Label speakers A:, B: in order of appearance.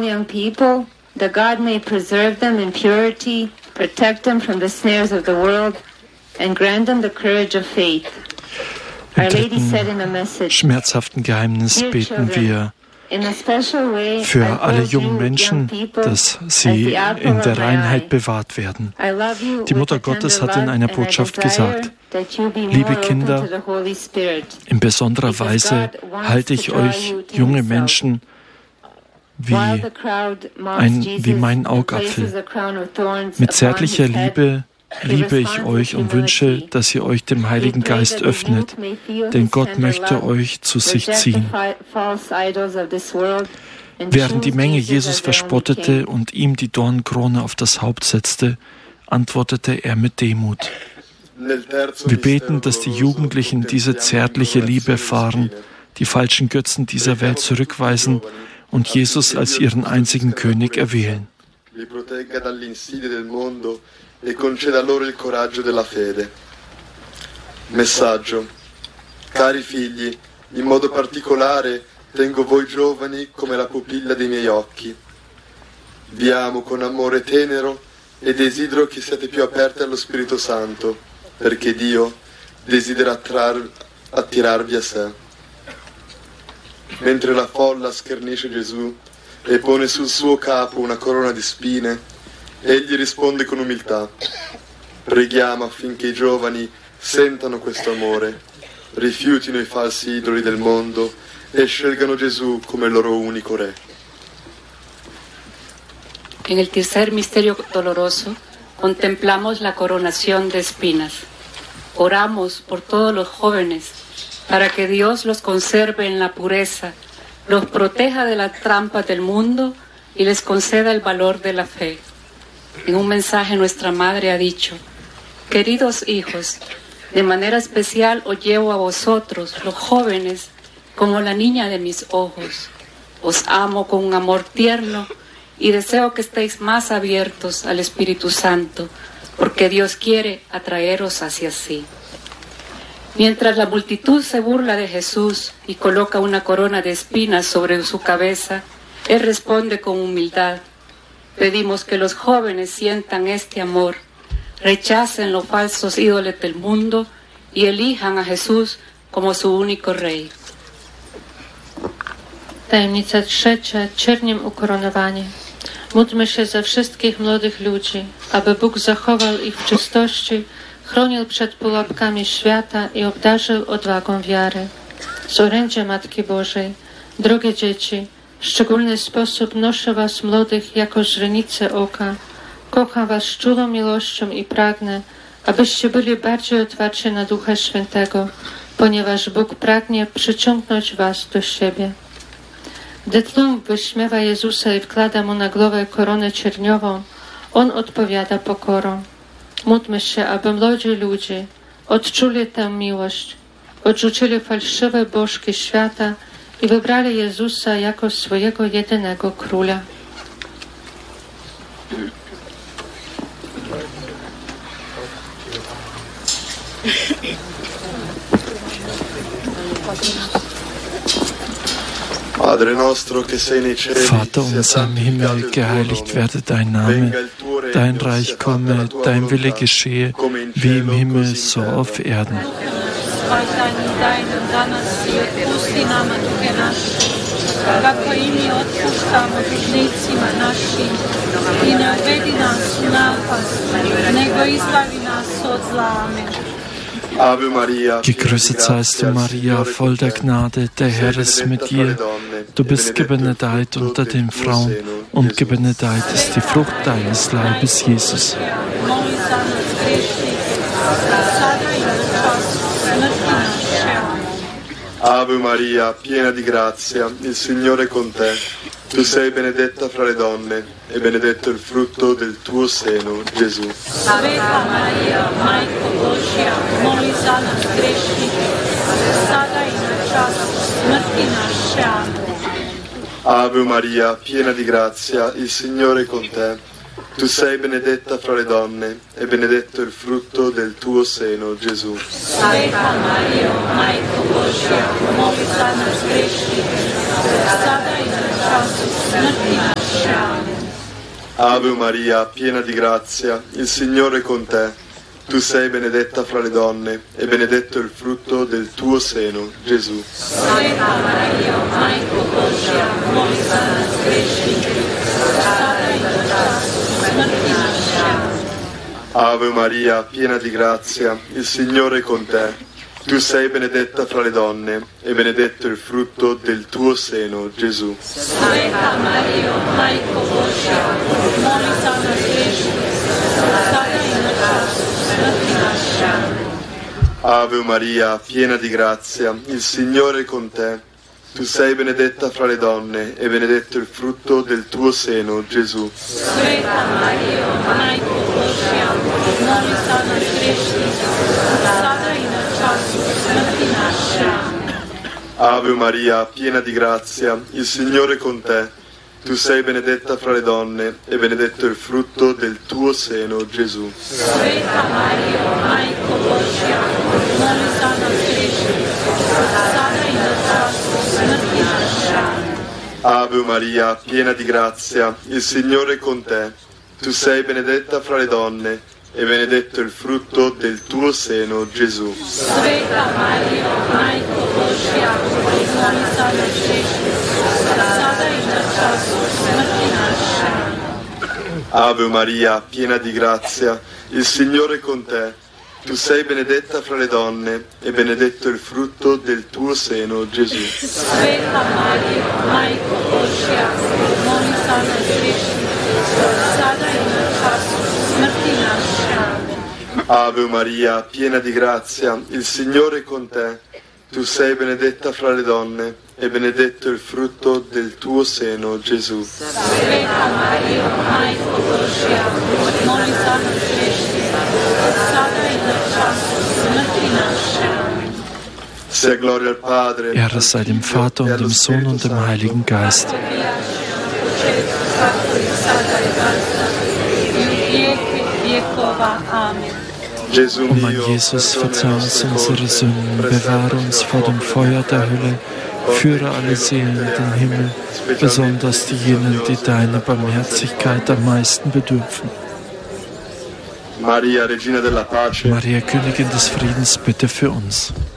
A: young people, that God may preserve them in purity, protect them from the snares of the world, and grant them the courage of faith. Our Lady said in a message,
B: schmerzhaften Geheimnis beten wir für alle jungen Menschen, dass sie in der Reinheit bewahrt werden. Die Mutter Gottes hat in einer Botschaft gesagt, liebe Kinder, in besonderer Weise halte ich euch junge Menschen wie meinen Augapfel. Mit zärtlicher Liebe liebe ich euch und wünsche, dass ihr euch dem Heiligen Geist öffnet, denn Gott möchte euch zu sich ziehen. Während die Menge Jesus verspottete und ihm die Dornenkrone auf das Haupt setzte, antwortete er mit Demut. Wir beten, dass die Jugendlichen diese zärtliche Liebe erfahren, die falschen Götzen dieser Welt zurückweisen und Jesus als ihren einzigen König erwählen.
C: E conceda loro il coraggio della fede. Messaggio. Cari figli, in modo particolare tengo voi giovani come la pupilla dei miei occhi. Vi amo con amore tenero e desidero che siate più aperti allo Spirito Santo, perché Dio desidera attirarvi a sé. Mentre la folla schernisce Gesù e pone sul suo capo una corona di spine, egli risponde con umiltà. Preghiamo affinché i giovani sentano questo amore, rifiutino i falsi idoli del mondo e scelgano Gesù come il loro unico Re.
D: En el tercer misterio doloroso contemplamos la coronación de espinas. Oramos por todos los jóvenes para que Dios los conserve en la pureza, los proteja de las trampas del mundo y les conceda el valor de la fe. En un mensaje nuestra Madre ha dicho, queridos hijos, de manera especial os llevo a vosotros, los jóvenes, como la niña de mis ojos. Os amo con un amor tierno y deseo que estéis más abiertos al Espíritu Santo, porque Dios quiere atraeros hacia sí. Mientras la multitud se burla de Jesús y coloca una corona de espinas sobre su cabeza, Él responde con humildad. Pedimos que los jóvenes sientan este amor, rechacen los falsos ídolos del mundo y elijan a Jesús como su único Rey.
E: Tajemnica trzecia, cierniem ukoronowanie. Módlmy się za wszystkich młodych ludzi, aby Bóg zachował ich w czystości, chronił przed pułapkami świata i obdarzył odwagą wiary. Z orędzia Matki Bożej, drogie dzieci, w szczególny sposób noszę was młodych jako źrenicę oka. Kocham was z czulą miłością i pragnę, abyście byli bardziej otwarci na Ducha Świętego, ponieważ Bóg pragnie przyciągnąć was do siebie. Gdy tłum wyśmiewa Jezusa i wkłada mu na głowę koronę cierniową, On odpowiada pokorą. Módlmy się, aby młodzi ludzie odczuli tę miłość, odrzucili fałszywe bożki świata i wybrali Jezusa jako swojego jedynego Króla.
B: Vater unser im Himmel, geheiligt werde dein Name, dein Reich komme, dein Wille geschehe, wie im Himmel, so auf Erden.
F: Kako i mi otpuštamo dužnicima našim i ne uvedi nas u napast, nego izbavi nas od zla. Amen.
B: Gegrüßet seist du, Maria, voll der Gnade, der Herr ist mit dir. Du bist gebenedeit unter den Frauen und gebenedeit ist die Frucht deines Leibes, Jesus.
C: Ave Maria, piena di grazia, il Signore è con te. Tu sei benedetta fra le donne e benedetto il frutto del tuo seno, Gesù.
F: Sveta Maria, Majko Božja, moli za nas grešnike, sada i na čas smrti naše. Amen.
C: Ave Maria, piena di grazia, il Signore è con te. Tu sei benedetta fra le donne e benedetto il frutto del tuo seno, Gesù.
F: Sveta Maria, Majko Božja, moli za nas grešnike, sada i na čas smrti naše. Amen.
C: Ave Maria, piena di grazia, il Signore è con te. Tu sei benedetta fra le donne, e benedetto il frutto del tuo seno, Gesù.
F: Sveta Maria, Majko Božja, moli za nas grešnike, sada i na času smrti naše. Amen.
C: Ave Maria, piena di grazia, il Signore è con te. Tu sei benedetta fra le donne, e benedetto il frutto del tuo seno, Gesù.
F: Sveta Maria, Majko Božja, moli za nas grešnike, sada i na času smrti naše. Amen.
C: Ave Maria, piena di grazia, il Signore è con te. Tu sei benedetta fra le donne, e benedetto il frutto del tuo seno, Gesù.
F: Sveta Maria, Majko Božja, moli za nas grešnike, sada i na času smrti naše. Amen.
C: Ave Maria, piena di grazia, il Signore è con te. Tu sei benedetta fra le donne, e benedetto il frutto del tuo seno, Gesù.
F: Sveta Maria, Majko Božja, moli za nas grešnike, sada i na času smrti naše. Amen.
C: Ave Maria, piena di grazia, il Signore è con te. Tu sei benedetta fra le donne, e benedetto il frutto del tuo seno, Gesù.
F: Sveta Maria, Majko Božja, moli za nas grešnike, sada i na času smrti naše. Amen.
C: Ave Maria, piena di grazia, il Signore è con te. Tu sei benedetta fra le donne, e benedetto il frutto del tuo seno, Gesù.
F: Sveta Maria, Majko Božja, moli za nas grešnike, sada i na času smrti naše. Amen.
C: Ave Maria, piena di grazia, il Signore è con te. Tu sei benedetta fra le donne, e benedetto il frutto del tuo seno, Gesù.
F: Sveta Maria, Majko Božja, moli za nas grešnike, sada i na času smrti naše. Amen.
C: Sia gloria al Padre,
B: Ehre sei dem Vater und dem Sohn und dem Heiligen Geist. O mein Jesus, verzeih uns unsere Sünden, bewahre uns vor dem Feuer der Hölle, führe alle Seelen in den Himmel, besonders diejenigen, die deiner Barmherzigkeit am meisten bedürfen.
C: Maria, Regina della Pace,
B: Maria, Königin des Friedens, bitte für uns.